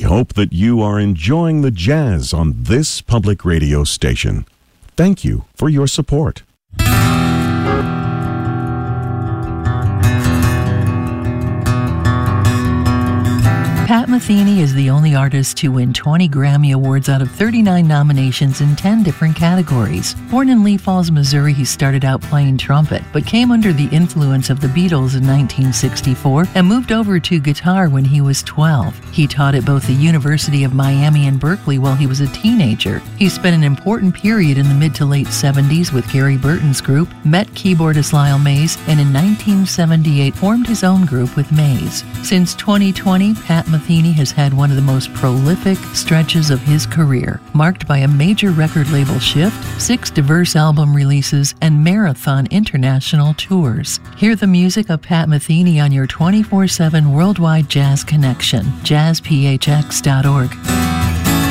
hope that you are enjoying the jazz on this public radio station. Thank you for your support. Pat Metheny is the only artist to win 20 Grammy Awards out of 39 nominations in 10 different categories. Born in Lee Falls, Missouri, he started out playing trumpet, but came under the influence of the Beatles in 1964 and moved over to guitar when he was 12. He taught at both the University of Miami and Berkeley while he was a teenager. He spent an important period in the mid to late 70s with Gary Burton's group, met keyboardist Lyle Mays, and in 1978 formed his own group with Mays. Since 2020, Pat Metheny has had one of the most prolific stretches of his career, marked by a major record label shift, 6 diverse album releases, and marathon international tours. Hear the music of Pat Metheny on your 24/7 worldwide jazz connection, jazzphx.org.